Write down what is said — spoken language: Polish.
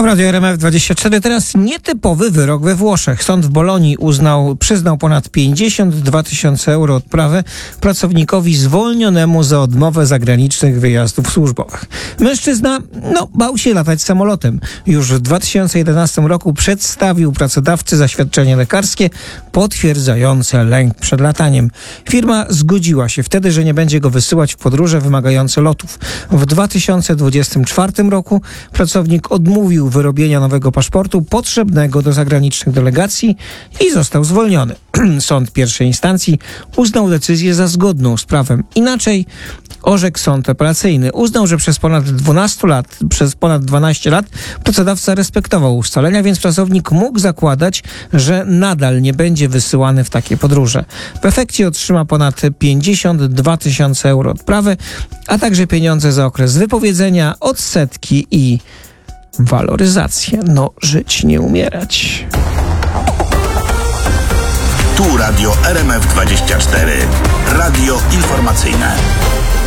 Radio RMF24. Teraz nietypowy wyrok we Włoszech. Sąd w Bolonii przyznał ponad 52 000 euro odprawy pracownikowi zwolnionemu za odmowę zagranicznych wyjazdów służbowych. Mężczyzna, bał się latać samolotem. Już w 2011 roku przedstawił pracodawcy zaświadczenie lekarskie potwierdzające lęk przed lataniem. Firma zgodziła się wtedy, że nie będzie go wysyłać w podróże wymagające lotów. W 2024 roku pracownik odmówił wyrobienia nowego paszportu potrzebnego do zagranicznych delegacji i został zwolniony. Sąd pierwszej instancji uznał decyzję za zgodną z prawem. Inaczej orzekł sąd apelacyjny. Uznał, że przez ponad 12 lat pracodawca respektował ustalenia, więc pracownik mógł zakładać, że nadal nie będzie wysyłany w takie podróże. W efekcie otrzyma ponad 52 000 euro odprawy, a także pieniądze za okres wypowiedzenia, odsetki i waloryzację. Żyć, nie umierać. Tu Radio RMF24. Radio informacyjne.